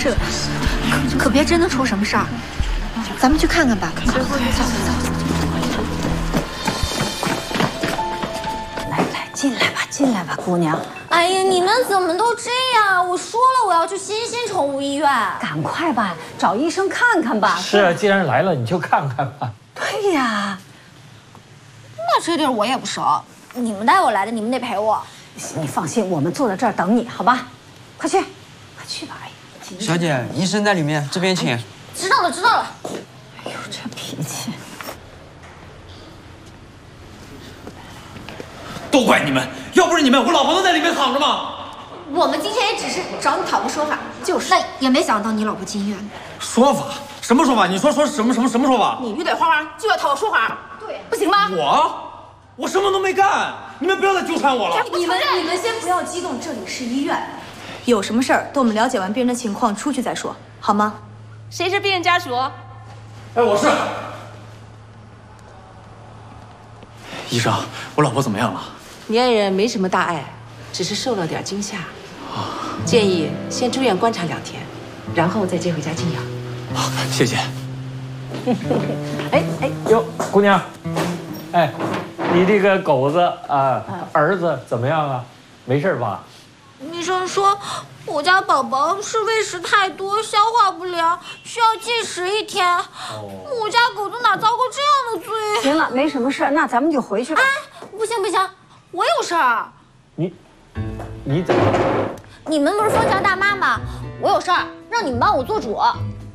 是，可别真的出什么事儿。咱们去看看吧。走。 来，进来吧，姑娘。 哎呀，你们怎么都这样？我说了，我要去新宠物医院。 赶快吧，找医生看看吧。 是啊，既然来了，你就看看吧。 对呀。 那这地儿我也不熟，你们带我来的，你们得陪我。 你放心，我们坐在这儿等你，好吧？快去吧！哎， 小姐，医生在里面，这边请。 知道了。 哎呦，这脾气！ 都怪你们，要不是你们，我老婆都在里面躺着吗？ 我们今天也只是找你讨个说法，那也没想到你老婆进医院了。 说法？什么说法？你说什么说法？ 你遇到花花就要讨个说法，对，不行吗？ 我什么都没干，你们不要再纠缠我了。 你们先不要激动，这里是医院，有什么事儿等我们了解完病人的情况出去再说，好吗？ 谁是病人家属？ 哎，我是。 医生，我老婆怎么样了？ 你爱人没什么大碍，只是受了点惊吓，建议先住院观察2天，然后再接回家静养。 好，谢谢。 哎， 哟，姑娘，哎，你这个狗子啊，儿子怎么样啊？没事吧？ 医生说，我家宝宝是喂食太多，消化不良，需要禁食1天。我家狗子哪遭过这样的罪？ 行了，没什么事，那咱们就回去吧。 哎，不行，我有事儿。 你怎么？ 你们不是封墙大妈吗？我有事儿，让你们帮我做主。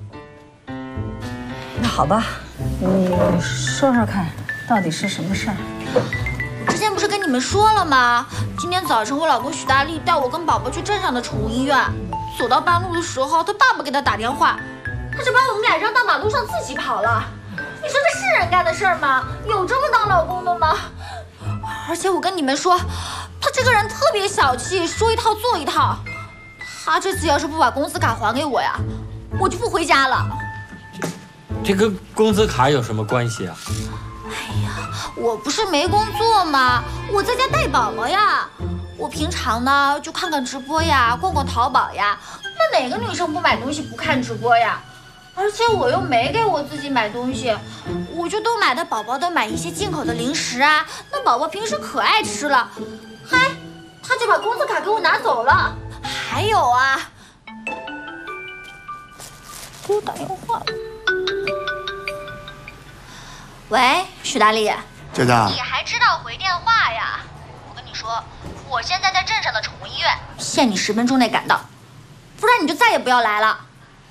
那好吧，你说说看，到底是什么事儿？ 之前不是跟你们说了吗？今天早晨我老公许大力带我跟宝宝去镇上的宠物医院，走到半路的时候，他爸爸给他打电话，他就把我们俩扔到马路上自己跑了。你说这是人干的事儿吗？有这么当老公的吗？而且我跟你们说，他这个人特别小气，说一套做一套。他这次要是不把工资卡还给我呀，我就不回家了。 这跟工资卡有什么关系啊？ 哎呀，我不是没工作吗？我在家带宝宝呀。我平常呢就看看直播呀，逛逛淘宝呀。那哪个女生不买东西不看直播呀？而且我又没给我自己买东西，我就都买的宝宝都买一些进口的零食啊。那宝宝平时可爱吃了，他就把工资卡给我拿走了。还有啊，给我打电话了。喂，许大力， 姐姐， 你还知道回电话呀？我跟你说，我现在在镇上的宠物医院，限你10分钟内赶到，不然你就再也不要来了。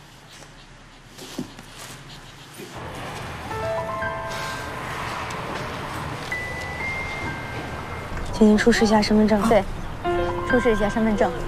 请您出示一下身份证。对，出示一下身份证。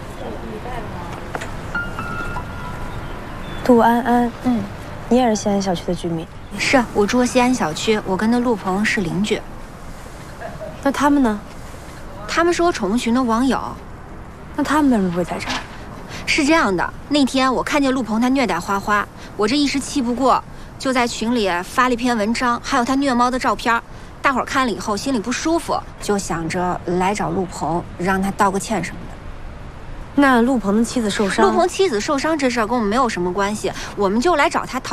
杜安安，你也是西安小区的居民？ 是我住西安小区，我跟那陆鹏是邻居。 那他们呢？ 他们是我宠物群的网友。 那他们为什么会在这儿？ 是这样的，那天我看见陆鹏他虐待花花，我这一时气不过，就在群里发了一篇文章，还有他虐猫的照片。大伙儿看了以后心里不舒服，就想着来找陆鹏，让他道个歉什么的。 那陆鹏的妻子受伤， 陆鹏妻子受伤这事儿跟我们没有什么关系，我们就来找他讨。